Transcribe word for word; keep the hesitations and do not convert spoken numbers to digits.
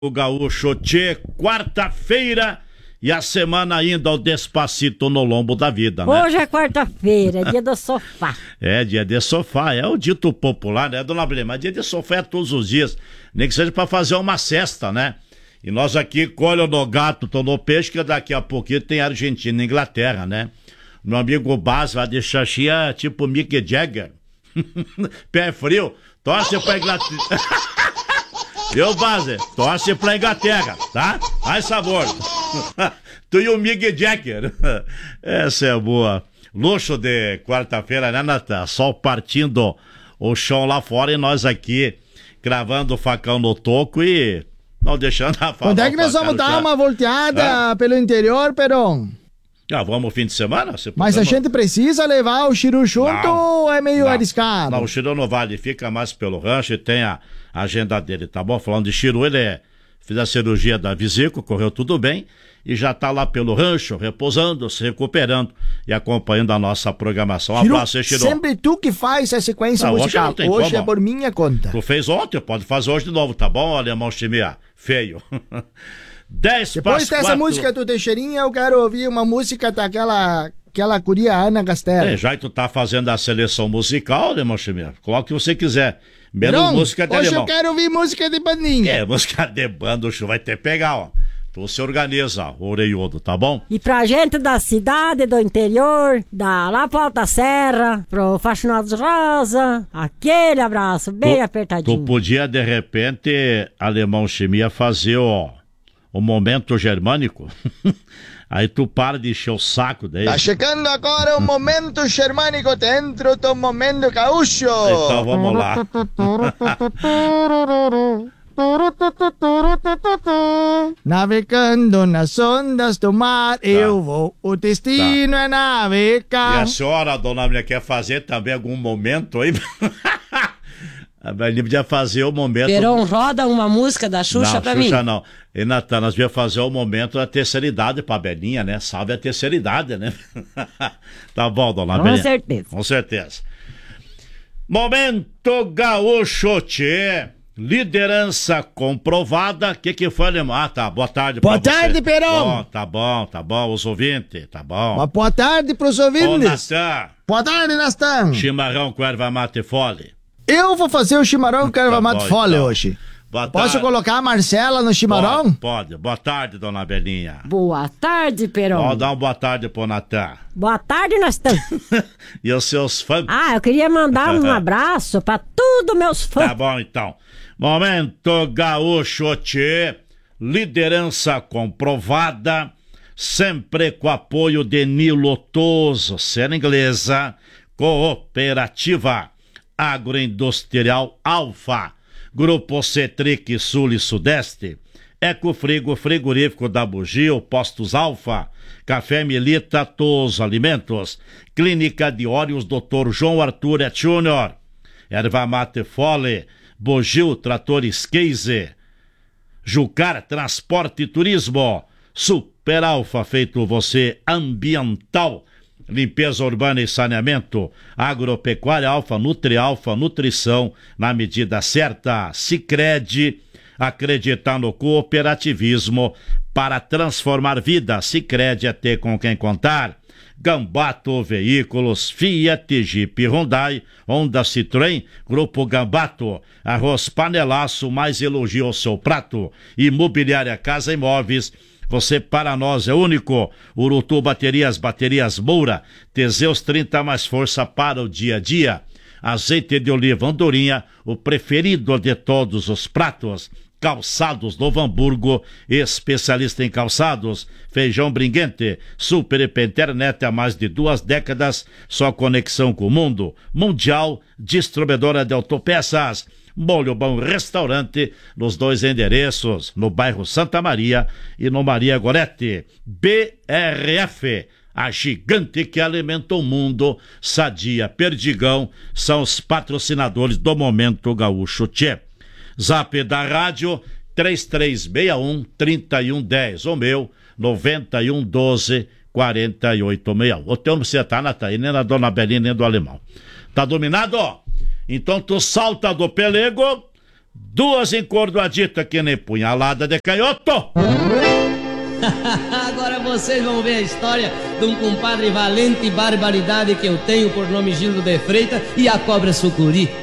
O Gaúcho Tchê, quarta-feira e a semana ainda ao Despacito no lombo da vida, né? Hoje é quarta-feira, é dia do sofá. É, dia de sofá, é o dito popular, né, dona Blema? Mas dia de sofá é todos os dias, nem que seja pra fazer uma cesta, né? E nós aqui, colho no gato, tô no peixe, que daqui a pouquinho tem Argentina e Inglaterra, né? Meu amigo Bas vai deixar chia tipo Mick Jagger. Pé frio, torce pra Inglaterra. Eu, Base, torce pra Inglaterra, tá? Mais sabor. Tu e o Mick Jagger. Essa é boa. Luxo de quarta-feira, né, Natan? Sol partindo o chão lá fora e nós aqui gravando o facão no toco e não deixando a falar. Quando é que nós vamos dar uma volteada ah? pelo interior, Peron? Ah, vamos no fim de semana? Mas a gente precisa levar o Chiru junto não, ou é meio não, arriscado? Não, o Chiru não vale, fica mais pelo rancho e tem a agenda dele, tá bom? Falando de Chiru, ele é, fez a cirurgia da vesícula, correu tudo bem e já tá lá pelo rancho, repousando, se recuperando e acompanhando a nossa programação. Um Chiru, abraço, hein, Chiru? Sempre tu que faz a sequência não, musical. Hoje, hoje é por minha conta. Tu fez ontem, pode fazer hoje de novo, tá bom, alemão Chimia? Feio. dez Depois dessa quatro. Música do Teixeirinha, eu quero ouvir uma música daquela aquela curia Ana Castela. É, já que tu tá fazendo a seleção musical, alemão Chimia, coloca o que você quiser. Menos música de hoje alemão. Hoje eu quero ouvir música de bandinha. É, música de banda, o vai ter que pegar, ó. Tu se organiza, Oreiudo, tá bom? E pra gente da cidade, do interior, da lá pra Alta Serra, pro Faxinados Rosa, aquele abraço bem tu, apertadinho. Tu podia, de repente, alemão Chimia, fazer o, o momento germânico. Aí tu para de encher o saco daí. Tá chegando agora o momento germânico dentro do momento gaúcho. Então vamos lá. Navegando nas ondas do mar, tá. Eu vou, o destino tá. É navegar. E a senhora, dona Maria, quer fazer também algum momento aí? A Belinha podia fazer o momento... Peron, roda uma música da Xuxa não, pra Xuxa mim. Não, Xuxa não. E Natan, nós devia fazer o momento da terceira idade pra Belinha, né? Salve a terceira idade, né? Tá bom, dona Com Belinha. certeza. Com certeza. Momento Gaúcho Tchê. Liderança comprovada. O que que foi, Alemão? Ah, tá. Boa tarde pra Boa você. tarde, Peron. Bom, tá bom, tá bom. Os ouvintes, tá bom. Uma boa tarde pros ouvintes. Ô, Natan. Boa tarde, Natan. Chimarrão com erva mate fole. Eu vou fazer o chimarrão com erva mate fole então. Hoje. Boa Posso tarde. colocar a Marcela no chimarrão? Pode, pode. Boa tarde, dona Belinha. Boa tarde, Peron. Vamos dar uma boa tarde pro Natan. Boa tarde, Natan. E os seus fãs? Ah, eu queria mandar um abraço pra todos meus fãs. Tá bom, então. Momento Gaúcho Tchê. Liderança comprovada. Sempre com apoio de Nilo Toso, Serra Inglesa, Cooperativa Agroindustrial Alfa, Grupo Cetric Sul e Sudeste, Ecofrigo Frigorífico da Bugio, Postos Alfa, Café Milita Toso Alimentos, Clínica de Óleos doutor João Arthur Et Júnior, Erva Mate Fole, Bugio Tratores Case, Jucar Transporte e Turismo, Super Alfa feito você ambiental, limpeza urbana e saneamento, agropecuária Alfa, Nutri Alfa, nutrição na medida certa, Sicredi, acreditar no cooperativismo para transformar vidas, Sicredi é ter com quem contar, Gambato Veículos, Fiat, Jeep, Hyundai, Honda Citroën, Grupo Gambato, Arroz Panelaço, mais elogio ao seu prato, Imobiliária Casa Imóveis, você para nós é único. Urutu Baterias, Baterias Moura, Teseus trinta mais força para o dia a dia. Azeite de oliva Andorinha, o preferido de todos os pratos. Calçados Novo Hamburgo, especialista em calçados. Feijão Bringuente, Super E P Internet há mais de duas décadas, só conexão com o mundo. Mundial, distribuidora de autopeças. Molho Bom Restaurante, nos dois endereços, no bairro Santa Maria e no Maria Gorete. B R F, a gigante que alimenta o mundo, Sadia Perdigão, são os patrocinadores do Momento Gaúcho Tchê. Zap da rádio, três três seis um, três um um zero, o meu, nove um um doze, quatro oito seis um. O teu não precisa estar, Natan, nem na dona Belinha, nem do alemão. Tá dominado? Então tu salta do pelego, duas encordoaditas que nem punhalada de canhoto. Agora vocês vão ver a história de um compadre valente e barbaridade que eu tenho por nome Gildo de Freitas e a cobra sucuri.